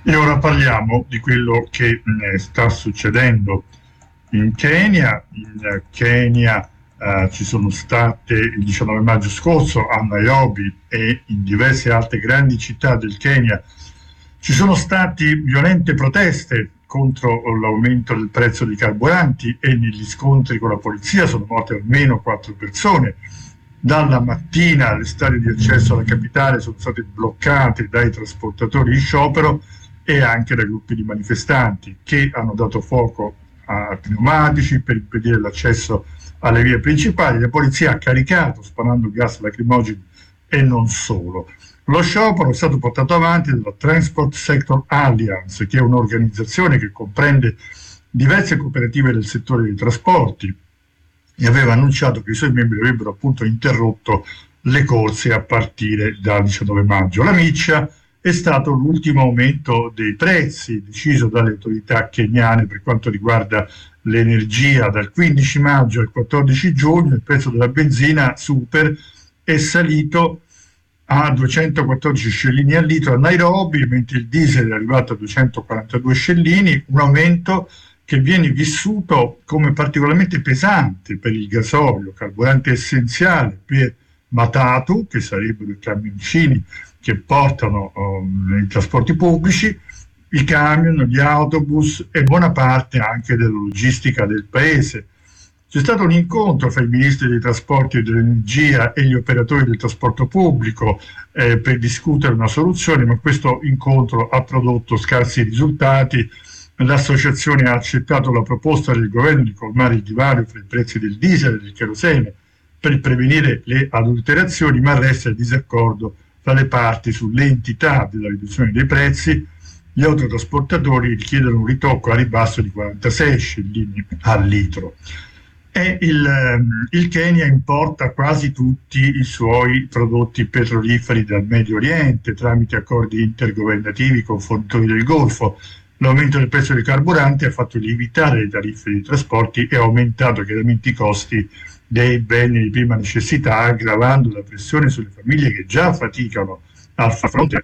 E ora parliamo di quello che sta succedendo in Kenya. In Kenya ci sono state il 19 maggio scorso a Nairobi e in diverse altre grandi città del Kenya ci sono state violente proteste contro l'aumento del prezzo dei carburanti e negli scontri con la polizia sono morte almeno 4 persone. Dalla mattina le strade di accesso alla capitale sono state bloccate dai trasportatori in sciopero e anche da gruppi di manifestanti che hanno dato fuoco a pneumatici per impedire l'accesso alle vie principali. La polizia ha caricato sparando gas lacrimogeni e non solo. Lo sciopero è stato portato avanti dalla Transport Sector Alliance, che è un'organizzazione che comprende diverse cooperative del settore dei trasporti, e aveva annunciato che i suoi membri avrebbero appunto interrotto le corse a partire dal 19 maggio. La miccia è stato l'ultimo aumento dei prezzi deciso dalle autorità keniane per quanto riguarda l'energia. Dal 15 maggio al 14 giugno il prezzo della benzina super è salito a 214 scellini al litro a Nairobi, mentre il diesel è arrivato a 242 scellini, un aumento che viene vissuto come particolarmente pesante per il gasolio, carburante essenziale per Matatu, che sarebbero i camioncini che portano i trasporti pubblici, i camion, gli autobus e buona parte anche della logistica del paese. C'è stato un incontro fra i ministri dei trasporti e dell'energia e gli operatori del trasporto pubblico per discutere una soluzione, ma questo incontro ha prodotto scarsi risultati. L'associazione ha accettato la proposta del governo di colmare il divario fra i prezzi del diesel e del kerosene per prevenire le adulterazioni, ma resta il disaccordo tra le parti sulle entità della riduzione dei prezzi. Gli autotrasportatori richiedono un ritocco a ribasso di 46 scellini al litro. E il Kenya importa quasi tutti i suoi prodotti petroliferi dal Medio Oriente tramite accordi intergovernativi con fornitori del Golfo. L'aumento del prezzo dei carburanti ha fatto lievitare le tariffe dei trasporti e ha aumentato chiaramente i costi dei beni di prima necessità, aggravando la pressione sulle famiglie che già faticano a far fronte